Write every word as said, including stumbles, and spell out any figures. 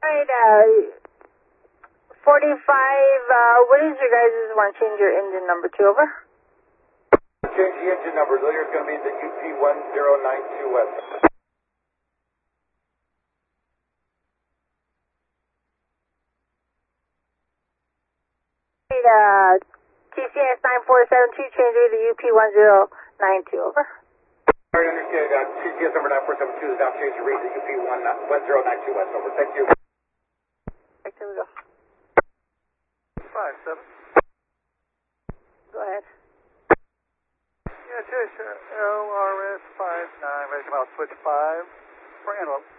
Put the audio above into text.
Right, uh, forty-five, uh, what is your guys' want to change your engine number to, over? Change the engine number. Later it's going to be the U P one zero nine two West. Right, uh, T C S nine four seven two, change over to U P one zero nine two, over. All right, understood. Uh, T C S number nine four seven two is now changed to read the U P one zero nine two West, over. Thank you. Right, there we go. five seven. Go ahead. Yeah, sure, sure. L R S five nine, ready to come out, switch five for antelope.